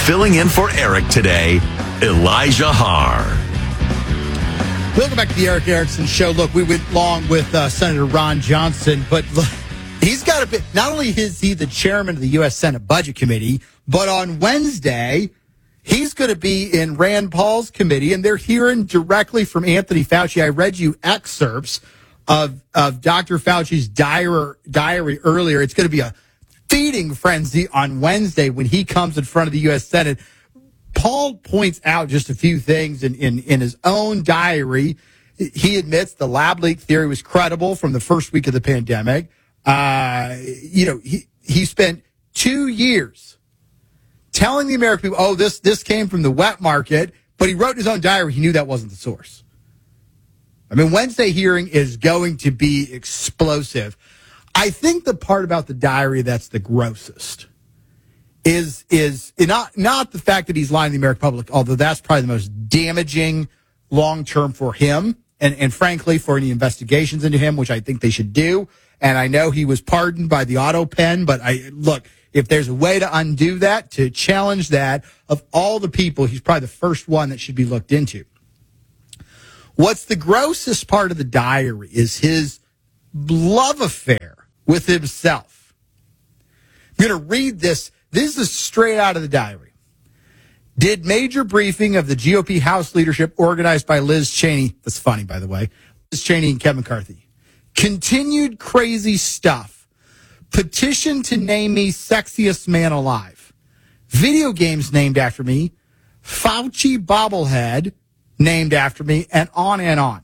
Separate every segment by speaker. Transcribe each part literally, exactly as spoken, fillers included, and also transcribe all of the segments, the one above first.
Speaker 1: Filling in for Eric today, Elijah Haar.
Speaker 2: Welcome back to the Eric Erickson Show. Look, we went long with uh, Senator Ron Johnson, but look, he's got a bit. Not only is he the chairman of the U S Senate Budget Committee, but on Wednesday, he's going to be in Rand Paul's committee, and they're hearing directly from Anthony Fauci. I read you excerpts of of Doctor Fauci's diary, diary earlier. It's going to be a feeding frenzy on Wednesday when he comes in front of the U S Senate. Paul points out just a few things in, in, in his own diary. He admits the lab leak theory was credible from the first week of the pandemic. Uh, you know, he, he spent two years telling the American people, oh, this, this came from the wet market, but he wrote in his own diary he knew that wasn't the source. I mean, Wednesday hearing is going to be explosive. I think the part about the diary that's the grossest is is not not the fact that he's lying to the American public, although that's probably the most damaging long term for him and, and frankly for any investigations into him, which I think they should do. And I know he was pardoned by the auto pen, but I look, if there's a way to undo that, to challenge that, of all the people, he's probably the first one that should be looked into. What's the grossest part of the diary is his love affair with himself. I'm going to read this. This is straight out of the diary. Did major briefing of the G O P House leadership organized by Liz Cheney. That's funny, by the way. Liz Cheney and Kevin McCarthy. Continued crazy stuff. Petition to name me sexiest man alive. Video games named after me. Fauci bobblehead named after me, and on and on.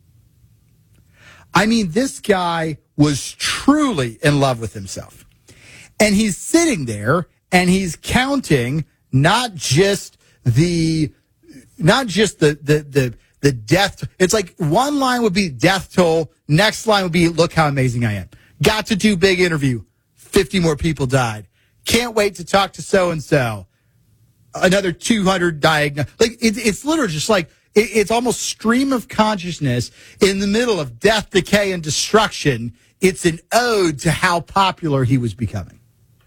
Speaker 2: I mean, this guy was truly in love with himself. And he's sitting there and he's counting not just the not just the the the, the death. It's like one line would be death toll, next line would be look how amazing I am. Got to do big interview. fifty more people died. Can't wait to talk to so and so. Another two hundred diagnosed. Like it, it's literally just like it, it's almost stream of consciousness in the middle of death, decay, and destruction. It's an ode to how popular he was becoming.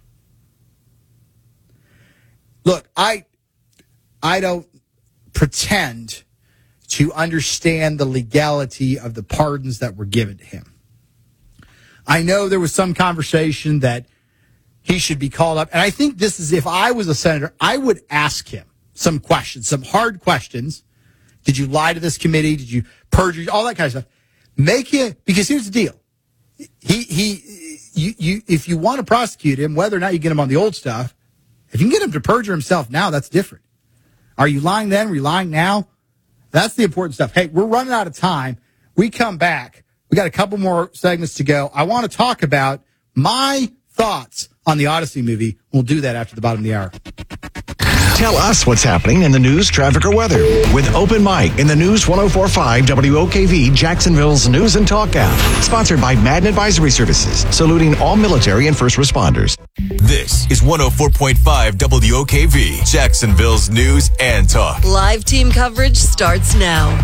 Speaker 2: Look, I I don't pretend to understand the legality of the pardons that were given to him. I know there was some conversation that he should be called up. And I think this is, if I was a senator, I would ask him some questions, some hard questions. Did you lie to this committee? Did you perjure? All that kind of stuff. Make it, because here's the deal. He, he, you, you, if you want to prosecute him, whether or not you get him on the old stuff, if you can get him to perjure himself now, that's different. Are you lying then? Are you lying now? That's the important stuff. Hey, we're running out of time. We come back. We got a couple more segments to go. I want to talk about my thoughts on the Odyssey movie. We'll do that after the bottom of the hour.
Speaker 3: Tell us what's happening in the news, traffic, or weather with Open Mic in the News one oh four point five W O K V, Jacksonville's News and Talk app. Sponsored by Madden Advisory Services, saluting all military and first responders.
Speaker 1: This is one oh four point five W O K V, Jacksonville's News and Talk.
Speaker 4: Live team coverage starts now.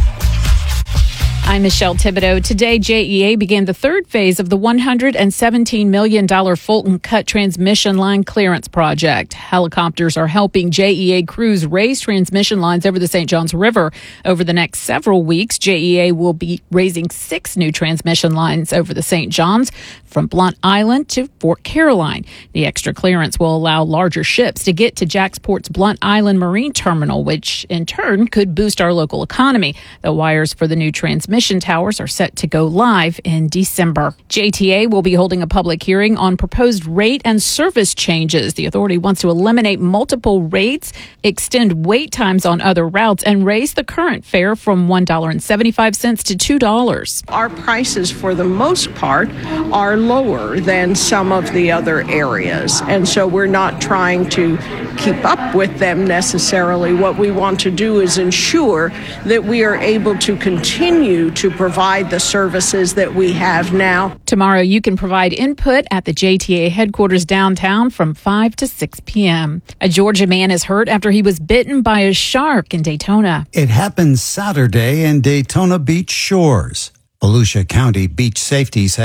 Speaker 5: I'm Michelle Thibodeau. Today, J E A began the third phase of the one hundred seventeen million dollars Fulton Cut Transmission Line Clearance Project. Helicopters are helping J E A crews raise transmission lines over the Saint Johns River. Over the next several weeks, J E A will be raising six new transmission lines over the Saint Johns from Blunt Island to Fort Caroline. The extra clearance will allow larger ships to get to Jacksport's Blunt Island Marine Terminal, which in turn could boost our local economy. The wires for the new transmission Transmission towers are set to go live in December. J T A will be holding a public hearing on proposed rate and service changes. The authority wants to eliminate multiple rates, extend wait times on other routes, and raise the current fare from one dollar and seventy-five cents to two dollars.
Speaker 6: Our prices, for the most part, are lower than some of the other areas, and so we're not trying to keep up with them necessarily. What we want to do is ensure that we are able to continue to provide the services that we have now.
Speaker 5: Tomorrow, you can provide input at the J T A headquarters downtown from five to six p.m. A Georgia man is hurt after he was bitten by a shark in Daytona.
Speaker 7: It happened Saturday in Daytona Beach shores. Volusia County Beach Safety says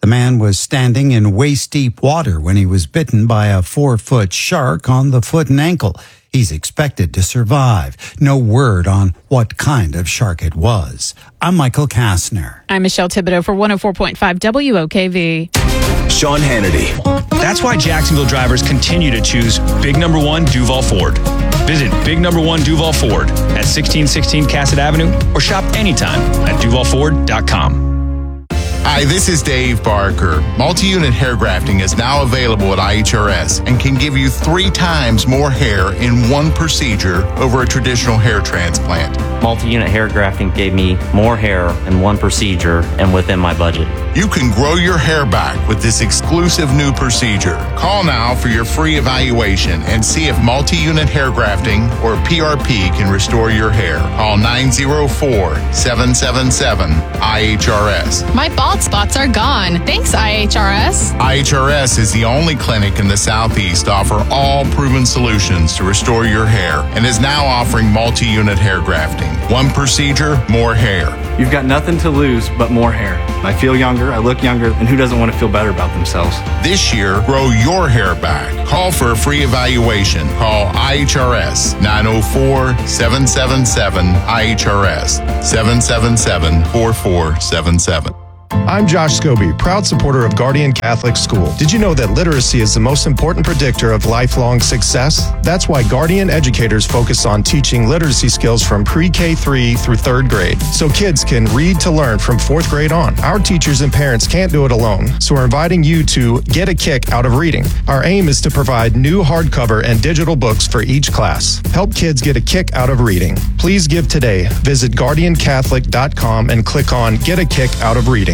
Speaker 7: The man was standing in waist-deep water when he was bitten by a four-foot shark on the foot and ankle. He's expected to survive. No word on what kind of shark it was. I'm Michael Kastner.
Speaker 5: I'm Michelle Thibodeau for one oh four point five W O K V.
Speaker 1: Sean Hannity.
Speaker 8: That's why Jacksonville drivers continue to choose Big Number One Duval Ford. Visit Big Number One Duval Ford at sixteen sixteen Cassett Avenue or shop anytime at duval ford dot com.
Speaker 9: Hi, this is Dave Barker. Multi-unit hair grafting is now available at I H R S and can give you three times more hair in one procedure over a traditional hair transplant.
Speaker 10: Multi-unit hair grafting gave me more hair in one procedure and within my budget.
Speaker 9: You can grow your hair back with this exclusive new procedure. Call now for your free evaluation and see if multi-unit hair grafting or P R P can restore your hair. Call nine oh four, seven seven seven, I H R S.
Speaker 11: My bald spots are gone. Thanks, I H R S.
Speaker 9: I H R S is the only clinic in the Southeast to offer all proven solutions to restore your hair and is now offering multi-unit hair grafting. One procedure, more hair.
Speaker 12: You've got nothing to lose but more hair. I feel younger, I look younger, and who doesn't want to feel better about themselves?
Speaker 9: This year, grow your hair back. Call for a free evaluation. Call I H R S nine oh four, seven seven seven, I H R S, seven seven seven, four four seven seven.
Speaker 13: I'm Josh Scobie, proud supporter of Guardian Catholic School. Did you know that literacy is the most important predictor of lifelong success? That's why Guardian educators focus on teaching literacy skills from pre-K three through third grade, so kids can read to learn from fourth grade on. Our teachers and parents can't do it alone, so we're inviting you to get a kick out of reading. Our aim is to provide new hardcover and digital books for each class. Help kids get a kick out of reading. Please give today. Visit guardian catholic dot com and click on Get a Kick Out of Reading.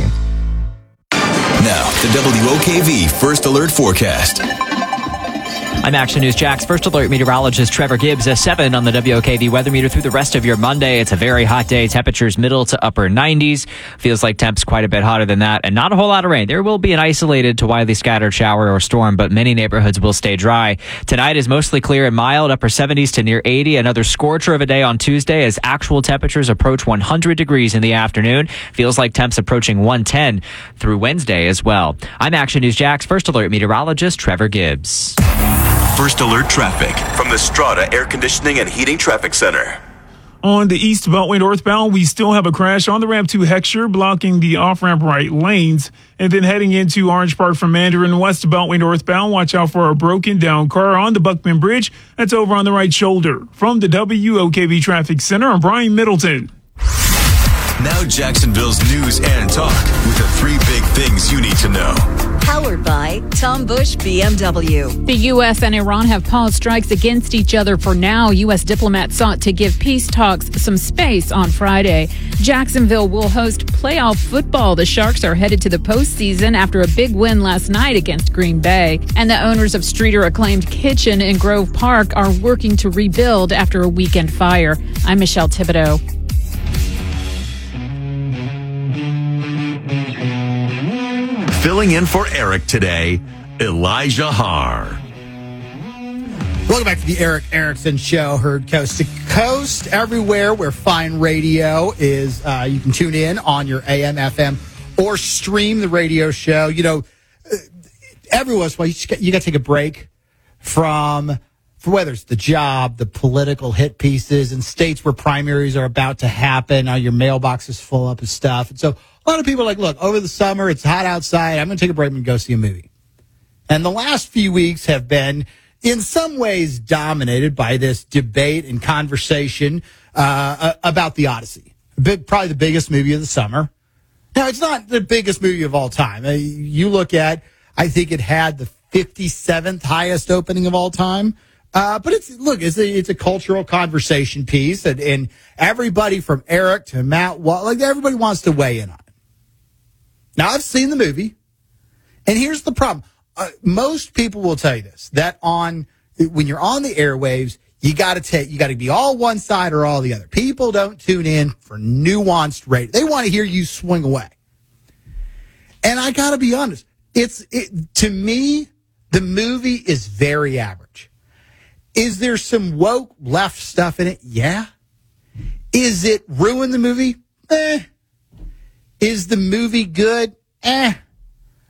Speaker 1: Now, the W O K V First Alert Forecast.
Speaker 14: I'm Action News Jack's First Alert meteorologist Trevor Gibbs. A seven on the W O K V weather meter through the rest of your Monday. It's a very hot day. Temperatures middle to upper nineties. Feels like temps quite a bit hotter than that, and not a whole lot of rain. There will be an isolated to widely scattered shower or storm, but many neighborhoods will stay dry. Tonight is mostly clear and mild, upper seventies to near eighty. Another scorcher of a day on Tuesday as actual temperatures approach one hundred degrees in the afternoon. Feels like temps approaching one ten through Wednesday as well. I'm Action News Jack's First Alert meteorologist Trevor Gibbs.
Speaker 1: First Alert traffic from the Strata Air Conditioning and Heating Traffic Center.
Speaker 15: On the East Beltway northbound, we still have a crash on the ramp to Heckscher, blocking the off-ramp right lanes. And then heading into Orange Park from Mandarin, West Beltway northbound, watch out for a broken down car on the Buckman Bridge. That's over on the right shoulder. From the W O K V Traffic Center, I'm Brian Middleton.
Speaker 1: Now Jacksonville's news and talk with the three big things you need to know.
Speaker 4: Powered by Tom Bush B M W.
Speaker 5: The U S and Iran have paused strikes against each other for now. U S diplomats sought to give peace talks some space on Friday. Jacksonville will host playoff football. The Sharks are headed to the postseason after a big win last night against Green Bay. And the owners of Streeter Acclaimed Kitchen in Grove Park are working to rebuild after a weekend fire. I'm Michelle Thibodeau.
Speaker 1: Filling in for Eric today, Elijah Haar.
Speaker 2: Welcome back to the Eric Erickson Show, heard coast to coast, everywhere where fine radio is. Uh, you can tune in on your A M, F M, or stream the radio show. You know, every once in a while, you, just got, you got to take a break from, for whether it's the job, the political hit pieces, in states where primaries are about to happen. Now your mailbox is full up of stuff. And so a lot of people are like, look, over the summer, it's hot outside. I'm going to take a break and go see a movie. And the last few weeks have been, in some ways, dominated by this debate and conversation uh, about The Odyssey. Big, probably the biggest movie of the summer. Now, it's not the biggest movie of all time. Uh, you look at, I think it had the fifty-seventh highest opening of all time. Uh, but it's, look, it's a, it's a cultural conversation piece. And, and everybody from Eric to Matt, like everybody wants to weigh in on it. Now, I've seen the movie, and here's the problem. Uh, most people will tell you this, that on when you're on the airwaves, you got to take, you got to be all one side or all the other. People don't tune in for nuanced radio. They want to hear you swing away. And I got to be honest, it's it, to me, the movie is very average. Is there some woke left stuff in it? Yeah. Is it ruin the movie? Eh. Is the movie good? Eh.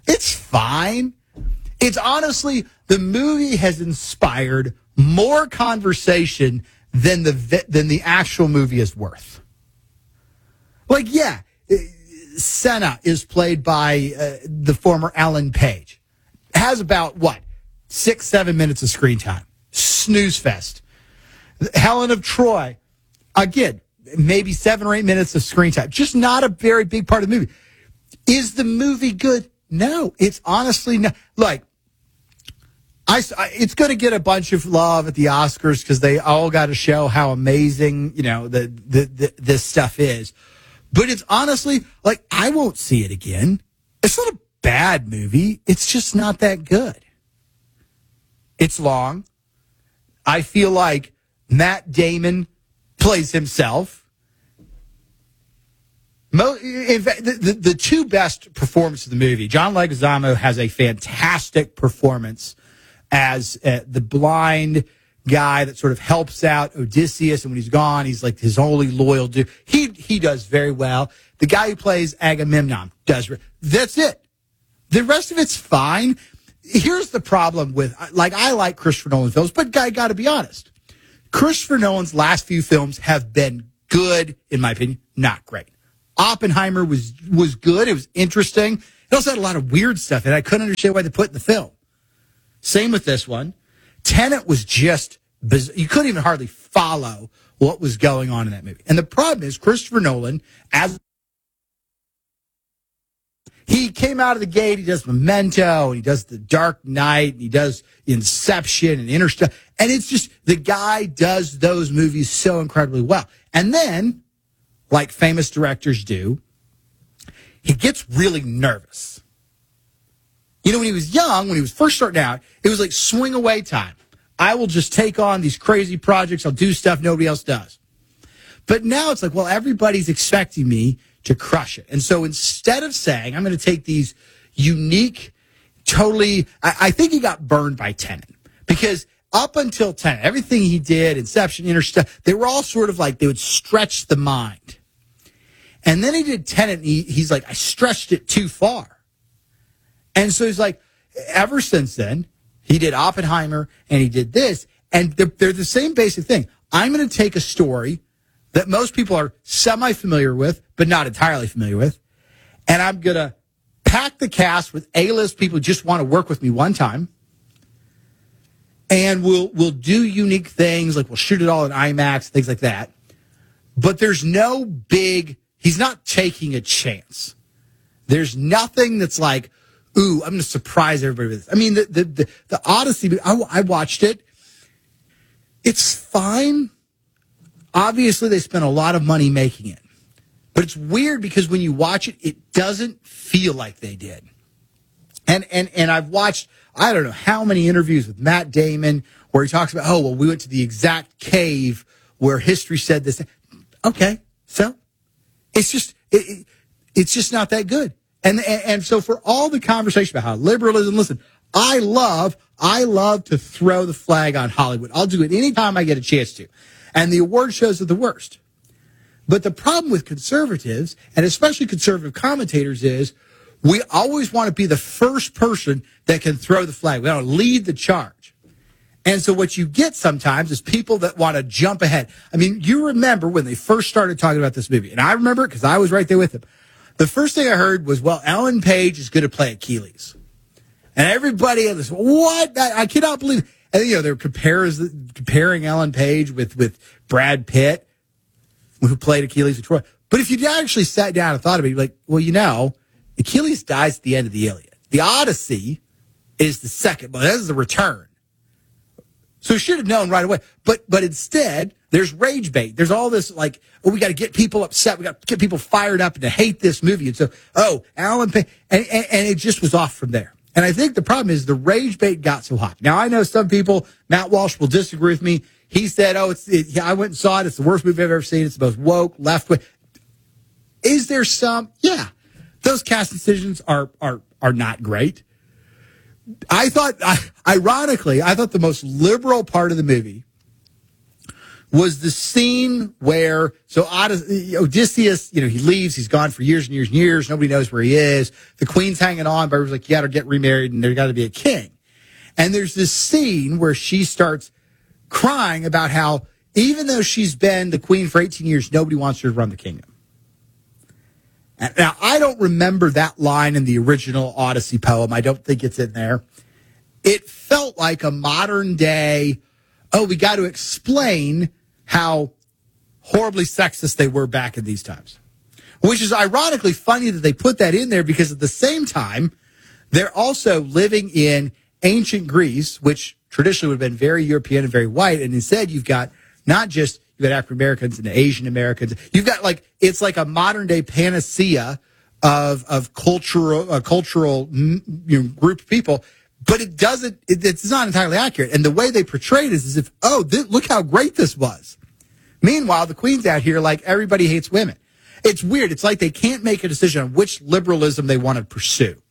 Speaker 2: It's fine. It's honestly, the movie has inspired more conversation than the than the actual movie is worth. Like, yeah, Senna is played by uh, the former Ellen Page. Has about, what, six, seven minutes of screen time. Snooze fest. Helen of Troy, again, maybe seven or eight minutes of screen time. Just not a very big part of the movie. Is the movie good? No, it's honestly not. Like, I, it's going to get a bunch of love at the Oscars because they all got to show how amazing, you know, the, the, the this stuff is. But it's honestly, like, I won't see it again. It's not a bad movie. It's just not that good. It's long. I feel like Matt Damon plays himself. Mo- in fact, the, the, the two best performances of the movie, John Leguizamo has a fantastic performance as uh, the blind guy that sort of helps out Odysseus, and when he's gone, he's like his only loyal dude. He he does very well. The guy who plays Agamemnon does. That's it. The rest of it's fine. Here's the problem with, like, I like Christopher Nolan films, but I got to be honest. Christopher Nolan's last few films have been good, in my opinion, not great. Oppenheimer was was good. It was interesting. It also had a lot of weird stuff, and I couldn't understand why they put in the film. Same with this one. Tenet was just biz- you couldn't even hardly follow what was going on in that movie. And the problem is Christopher Nolan, as he came out of the gate, he does Memento, and he does The Dark Knight, and he does Inception and Interstellar, and it's just the guy does those movies so incredibly well. And then, like famous directors do, he gets really nervous. You know, when he was young, when he was first starting out, it was like swing away time. I will just take on these crazy projects. I'll do stuff nobody else does. But now it's like, well, everybody's expecting me to crush it. And so instead of saying, I'm going to take these unique, totally, I, I think he got burned by Tenet. Because up until Tenet, everything he did, Inception, Interstellar, they were all sort of like, they would stretch the mind. And then he did Tenet, and he, he's like, I stretched it too far. And so he's like, ever since then, he did Oppenheimer and he did this, and they're, they're the same basic thing. I'm going to take a story that most people are semi-familiar with, but not entirely familiar with, and I'm going to pack the cast with A-list people who just want to work with me one time, and we'll we'll do unique things, like we'll shoot it all in IMAX, things like that. But there's no big, he's not taking a chance. There's nothing that's like, ooh, I'm going to surprise everybody with this. I mean, the the the, the Odyssey, I, I watched it. It's fine. Obviously, they spent a lot of money making it. But it's weird because when you watch it, it doesn't feel like they did. And and and I've watched, I don't know how many interviews with Matt Damon where he talks about, oh, well, we went to the exact cave where history said this. Okay, so it's just it, it, it's just not that good. And, and and so for all the conversation about how liberalism, listen, I love, I love to throw the flag on Hollywood. I'll do it anytime I get a chance to. And the award shows are the worst. But the problem with conservatives, and especially conservative commentators, is we always want to be the first person that can throw the flag. We want to lead the charge. And so what you get sometimes is people that want to jump ahead. I mean, you remember when they first started talking about this movie, and I remember it because I was right there with them. The first thing I heard was, well, Ellen Page is going to play Achilles. And everybody was, what? I, I cannot believe it. And, you know, they're compares, comparing Ellen Page with, with Brad Pitt, who played Achilles with Troy. But if you actually sat down and thought about it, you're like, well, you know, Achilles dies at the end of the Iliad. The Odyssey is the second, but that is the return. So you should have known right away. But but instead, there's rage bait. There's all this like, oh, we got to get people upset. We got to get people fired up and to hate this movie. And so, oh, Alan Page, and, and, and it just was off from there. And I think the problem is the rage bait got so hot. Now, I know some people, Matt Walsh will disagree with me. He said, oh, it's it, I went and saw it. It's the worst movie I've ever seen. It's the most woke, left wing. Is there some? Yeah. Those cast decisions are are are not great. I thought, I, ironically, I thought the most liberal part of the movie was the scene where, so Odysseus, you know, he leaves, he's gone for years and years and years, nobody knows where he is. The queen's hanging on, but everyone's like, you gotta get remarried and there's gotta be a king. And there's this scene where she starts crying about how even though she's been the queen for eighteen years, nobody wants her to run the kingdom. And now, I don't remember that line in the original Odyssey poem. I don't think it's in there. It felt like a modern day, oh, we got to explain how horribly sexist they were back in these times. Which is ironically funny that they put that in there because at the same time, they're also living in ancient Greece, which traditionally would have been very European and very white. And instead, you've got not just, you've got African Americans and Asian Americans. You've got like, it's like a modern day panacea of, of cultural, uh, cultural you know, group of people. But it doesn't, it, it's not entirely accurate. And the way they portray it is as if, oh, this, look how great this was. Meanwhile, the queen's out here like everybody hates women. It's weird. It's like they can't make a decision on which liberalism they want to pursue.